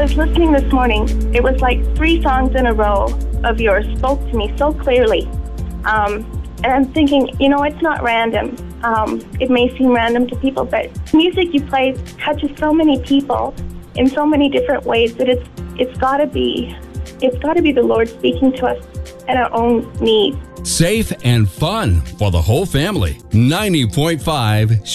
I was listening this morning, it was like 3 songs in a row of yours spoke to me so clearly. And I'm thinking, it's not random. It may seem random to people, but music you play touches so many people in so many different ways that it's got to be the Lord speaking to us at our own needs. Safe and fun for the whole family. 90.5